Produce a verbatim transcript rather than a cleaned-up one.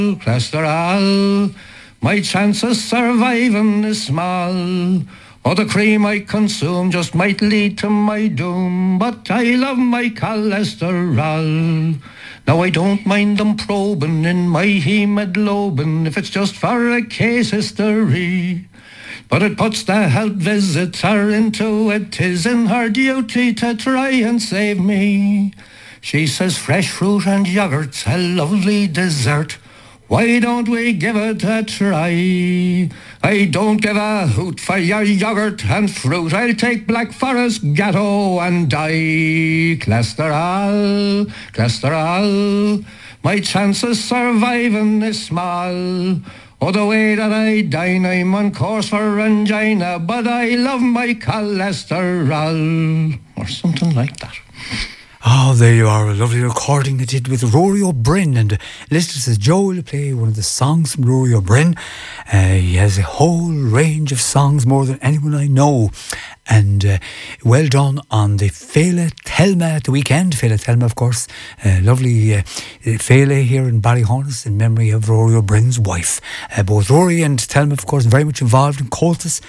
cholesterol. My chance of surviving is small. Oh, the cream I consume just might lead to my doom, but I love my cholesterol. Now I don't mind them probing in my hemoglobin if it's just for a case history. But it puts the health visitor into it. 'Tis in her duty to try and save me. She says fresh fruit and yogurt's a lovely dessert. Why don't we give it a try? I don't give a hoot for your yogurt and fruit. I'll take Black Forest Gatto and die. Cholesterol, cholesterol. My chance of surviving is small. Oh, the way that I dine, I'm on course for angina, but I love my cholesterol. Or something like that. Oh, there you are, a lovely recording they did with Rory O'Brien. And listener says Joe will play one of the songs from Rory O'Brien. Uh, he has a whole range of songs, more than anyone I know. And uh, well done on the Fela Thelma at the weekend. Fela Thelma, of course, uh, lovely uh, Fela here in Ballyhonus in memory of Rory O'Brien's wife. Uh, both Rory and Thelma, of course, very much involved in Coltis